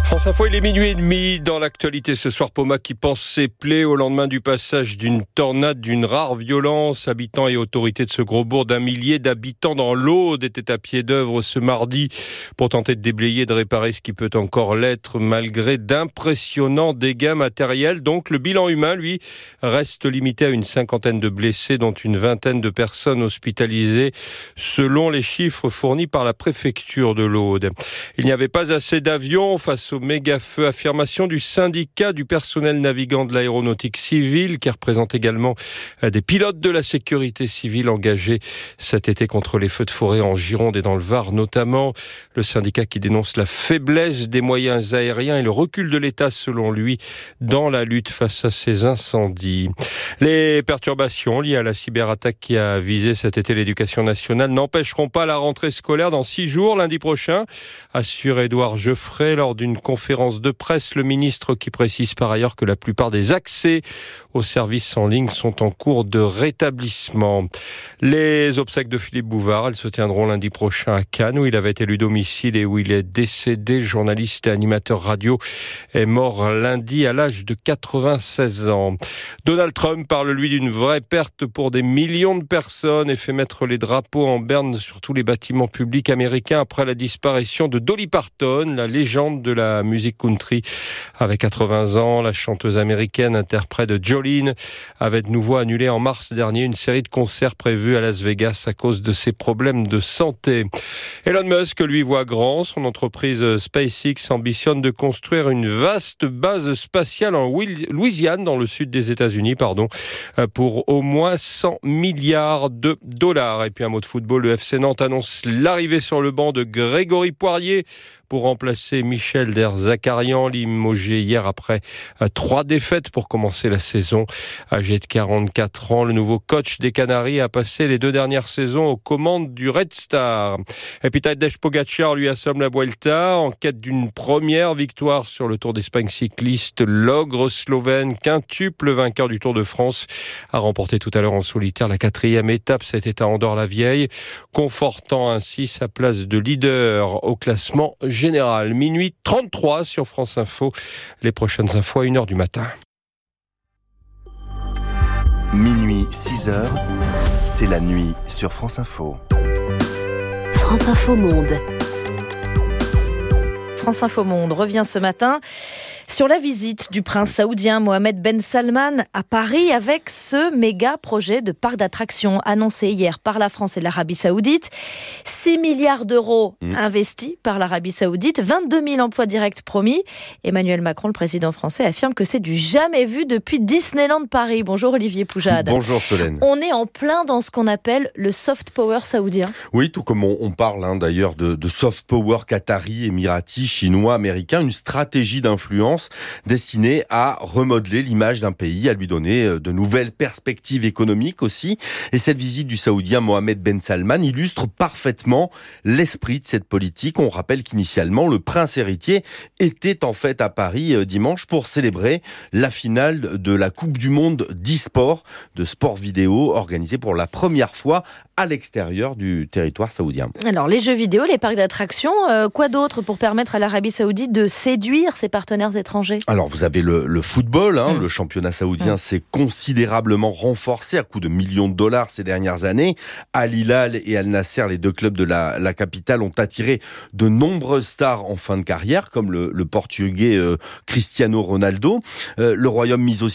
France Info, il est 12h30 dans l'actualité ce soir. Poma qui pense ses plaies au lendemain du passage d'une tornade d'une rare violence. Habitants et autorités de ce gros bourg d'un millier d'habitants dans l'Aude étaient à pied d'œuvre ce mardi pour tenter de déblayer, de réparer ce qui peut encore l'être malgré d'impressionnants dégâts matériels. Donc le bilan humain, lui, reste limité à une cinquantaine de blessés, dont une vingtaine de personnes hospitalisées, selon les chiffres fournis par la préfecture de l'Aude. Il n'y avait pas assez d'avions face au méga-feu. Affirmation du syndicat du personnel navigant de l'aéronautique civile, qui représente également des pilotes de la sécurité civile engagés cet été contre les feux de forêt en Gironde et dans le Var notamment. Le syndicat qui dénonce la faiblesse des moyens aériens et le recul de l'État, selon lui, dans la lutte face à ces incendies. Les perturbations liées à la cyberattaque qui a visé cet été l'éducation nationale n'empêcheront pas la rentrée scolaire dans 6 jours, lundi prochain, assure Édouard Geoffrey lors d'une conférence de presse. Le ministre qui précise par ailleurs que la plupart des accès aux services en ligne sont en cours de rétablissement. Les obsèques de Philippe Bouvard, elles se tiendront lundi prochain à Cannes, où il avait élu domicile et où il est décédé. Journaliste et animateur radio est mort lundi à l'âge de 96 ans. Donald Trump parle, lui, d'une vraie perte pour des millions de personnes et fait mettre les drapeaux en berne sur tous les bâtiments publics américains après la disparition de Dolly Parton, la légende de la musique country. Avec 80 ans, la chanteuse américaine, interprète de Jolene, avait de nouveau annulé en mars dernier une série de concerts prévus à Las Vegas à cause de ses problèmes de santé. Elon Musk, lui, voit grand. Son entreprise SpaceX ambitionne de construire une vaste base spatiale en Louisiane, dans le sud des États-Unis, pour au moins 100 milliards de dollars. Et puis un mot de football, le FC Nantes annonce l'arrivée sur le banc de Grégory Poirier pour remplacer Michel Derzakarian, limogé hier après 3 défaites pour commencer la saison. Âgé de 44 ans, le nouveau coach des Canaries a passé les 2 dernières saisons aux commandes du Red Star. Et puis Tadej Pogačar lui assomme la Vuelta en quête d'une première victoire sur le Tour d'Espagne cycliste. L'ogre slovène, quintuple vainqueur du Tour de France, a remporté tout à l'heure en solitaire la 4e étape. C'était à Andorre-la-Vieille, confortant ainsi sa place de leader au classement général. Minuit 33 sur France Info. Les prochaines infos à 1h du matin. Minuit 6h, c'est la nuit sur France Info. France Info Monde. France Info Monde revient ce matin sur la visite du prince saoudien Mohammed Ben Salman à Paris avec ce méga projet de parc d'attractions annoncé hier par la France et l'Arabie Saoudite. 6 milliards d'euros investis par l'Arabie Saoudite, 22 000 emplois directs promis. Emmanuel Macron, le président français, affirme que c'est du jamais vu depuis Disneyland Paris. Bonjour Olivier Poujade. Bonjour Solène. On est en plein dans ce qu'on appelle le soft power saoudien. Oui, tout comme on parle d'ailleurs de soft power qatari, émirati, chinois, américain, une stratégie d'influence destinée à remodeler l'image d'un pays, à lui donner de nouvelles perspectives économiques aussi. Et cette visite du Saoudien Mohammed Ben Salman illustre parfaitement l'esprit de cette politique. On rappelle qu'initialement, le prince héritier était en fait à Paris dimanche pour célébrer la finale de la Coupe du Monde d'e-sport, de sport vidéo, organisée pour la première fois à l'extérieur du territoire saoudien. Alors, les jeux vidéo, les parcs d'attractions, quoi d'autre pour permettre à l'Arabie Saoudite de séduire ses partenaires étrangers ? Alors, vous avez le football, le championnat saoudien s'est considérablement renforcé à coût de millions de dollars ces dernières années. Al Hilal et Al Nasser, les 2 clubs de la capitale, ont attiré de nombreuses stars en fin de carrière, comme le portugais Cristiano Ronaldo. Le Royaume mise aussi